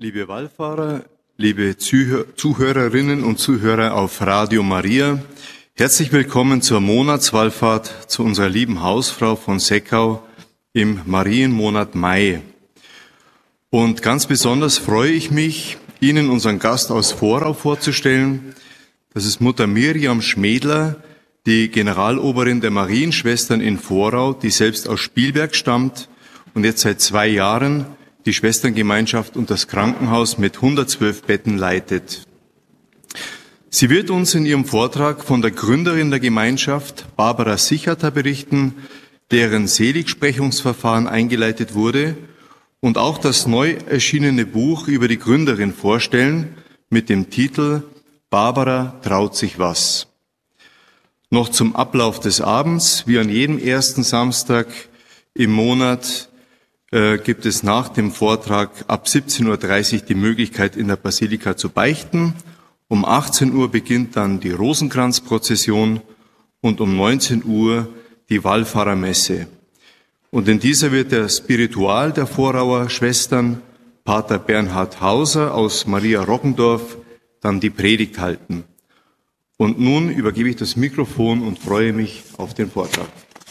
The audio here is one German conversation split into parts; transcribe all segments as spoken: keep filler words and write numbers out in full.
Liebe Wallfahrer, liebe Zuhörerinnen und Zuhörer auf Radio Maria, herzlich willkommen zur Monatswallfahrt zu unserer lieben Hausfrau von Seckau im Marienmonat Mai. Und ganz besonders freue ich mich, Ihnen unseren Gast aus Vorau vorzustellen. Das ist Mutter Miriam Schmedler, die Generaloberin der Marienschwestern in Vorau, die selbst aus Spielberg stammt und jetzt seit zwei Jahren die Schwesterngemeinschaft und das Krankenhaus mit hundertzwölf Betten leitet. Sie wird uns in ihrem Vortrag von der Gründerin der Gemeinschaft, Barbara Sichater, berichten, deren Seligsprechungsverfahren eingeleitet wurde, und auch das neu erschienene Buch über die Gründerin vorstellen mit dem Titel Barbara traut sich was. Noch zum Ablauf des Abends, wie an jedem ersten Samstag im Monat, äh, gibt es nach dem Vortrag ab siebzehn Uhr dreißig die Möglichkeit, in der Basilika zu beichten. Um achtzehn Uhr beginnt dann die Rosenkranzprozession und um neunzehn Uhr die Wallfahrermesse. Und in dieser wird der Spiritual der Vorauer Schwestern, Pater Bernhard Hauser aus Maria Roggendorf, dann die Predigt halten. Und nun übergebe ich das Mikrofon und freue mich auf den Vortrag.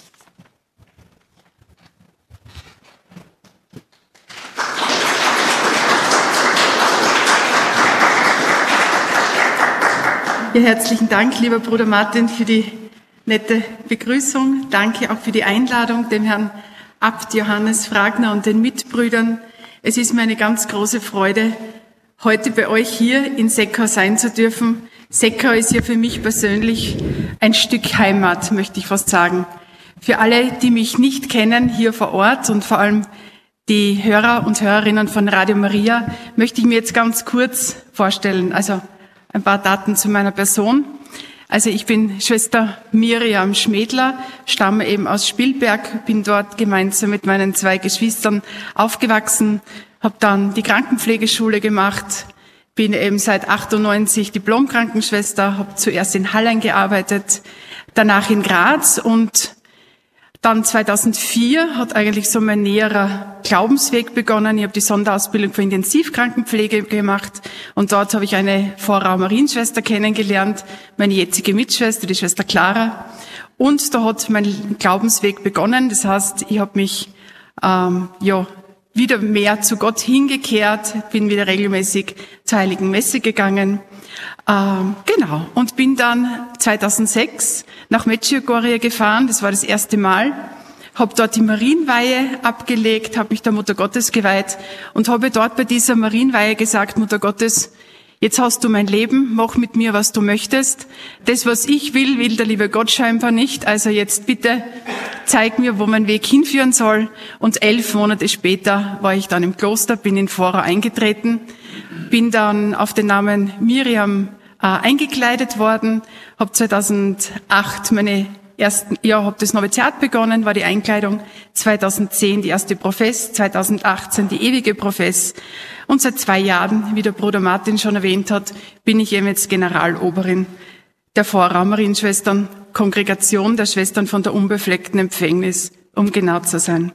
Ja, herzlichen Dank, lieber Bruder Martin, für die nette Begrüßung. Danke auch für die Einladung, dem Herrn Abt Johannes Fragner und den Mitbrüdern. Es ist mir eine ganz große Freude, heute bei euch hier in Seckau sein zu dürfen. Seckau ist ja für mich persönlich ein Stück Heimat, möchte ich fast sagen. Für alle, die mich nicht kennen hier vor Ort und vor allem die Hörer und Hörerinnen von Radio Maria, möchte ich mir jetzt ganz kurz vorstellen. Also ein paar Daten zu meiner Person. Also ich bin Schwester Miriam Schmedler, stamme eben aus Spielberg, bin dort gemeinsam mit meinen zwei Geschwistern aufgewachsen, habe dann die Krankenpflegeschule gemacht, bin eben seit achtundneunzig Diplom-Krankenschwester, habe zuerst in Hallein gearbeitet, danach in Graz und dann zweitausendvier hat eigentlich so mein näherer Glaubensweg begonnen. Ich habe die Sonderausbildung für Intensivkrankenpflege gemacht und dort habe ich eine Vorauer Marienschwester kennengelernt, meine jetzige Mitschwester, die Schwester Clara. Und da hat mein Glaubensweg begonnen. Das heißt, ich habe mich ähm, ja wieder mehr zu Gott hingekehrt, bin wieder regelmäßig zur Heiligen Messe gegangen. Ähm, genau, und bin dann zweitausendsechs nach Medjugorje gefahren, das war das erste Mal, habe dort die Marienweihe abgelegt, habe mich der Mutter Gottes geweiht und habe dort bei dieser Marienweihe gesagt, Mutter Gottes, jetzt hast du mein Leben, mach mit mir, was du möchtest. Das, was ich will, will der liebe Gott scheinbar nicht, also jetzt bitte zeig mir, wo mein Weg hinführen soll. Und elf Monate später war ich dann im Kloster, bin in Vorau eingetreten, bin dann auf den Namen Miriam äh, eingekleidet worden, habe zweitausendacht meine ersten, ja, habe das Noviziat begonnen, war die Einkleidung, zweitausendzehn die erste Profess, zweitausendachtzehn die ewige Profess und seit zwei Jahren, wie der Bruder Martin schon erwähnt hat, bin ich eben jetzt Generaloberin der Vorauer Marienschwestern, Kongregation der Schwestern von der unbefleckten Empfängnis, um genau zu sein.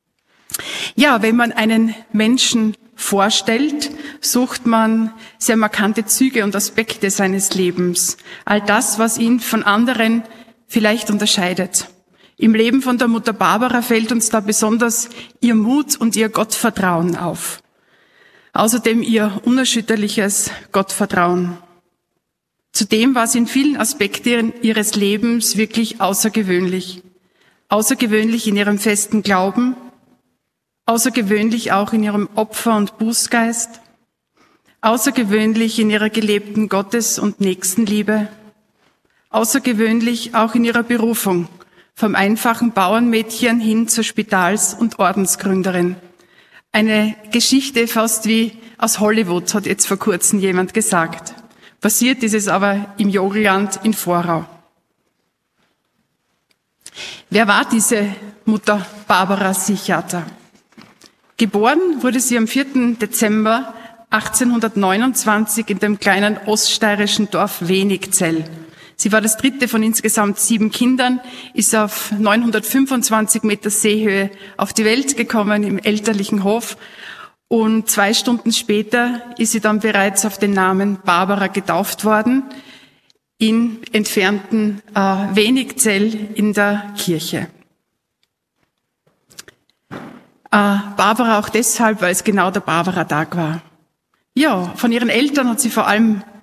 Ja, wenn man einen Menschen vorstellt, sucht man sehr markante Züge und Aspekte seines Lebens. All das, was ihn von anderen vielleicht unterscheidet. Im Leben von der Mutter Barbara fällt uns da besonders ihr Mut und ihr Gottvertrauen auf. Außerdem ihr unerschütterliches Gottvertrauen. Zudem war sie in vielen Aspekten ihres Lebens wirklich außergewöhnlich. Außergewöhnlich in ihrem festen Glauben, außergewöhnlich auch in ihrem Opfer- und Bußgeist, außergewöhnlich in ihrer gelebten Gottes- und Nächstenliebe, außergewöhnlich auch in ihrer Berufung, vom einfachen Bauernmädchen hin zur Spitals- und Ordensgründerin. Eine Geschichte fast wie aus Hollywood, hat jetzt vor kurzem jemand gesagt. Passiert ist es aber im Jogelland in Vorau. Wer war diese Mutter Barbara Sichater? Geboren wurde sie am vierten Dezember achtzehnhundertneunundzwanzig in dem kleinen oststeirischen Dorf Wenigzell. Sie war das dritte von insgesamt sieben Kindern, ist auf neunhundertfünfundzwanzig Meter Seehöhe auf die Welt gekommen im elterlichen Hof Und zwei Stunden später ist sie dann bereits auf den Namen Barbara getauft worden, in entfernten äh, Wenigzell in der Kirche. Äh, Barbara auch deshalb, weil es genau der Barbara-Tag war. Ja, von ihren Eltern hat sie vor allem